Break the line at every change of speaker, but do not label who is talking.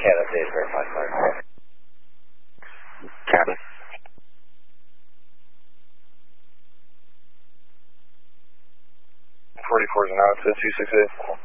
Can't update, verify, sorry.
Cabin. 44 is an out, 268.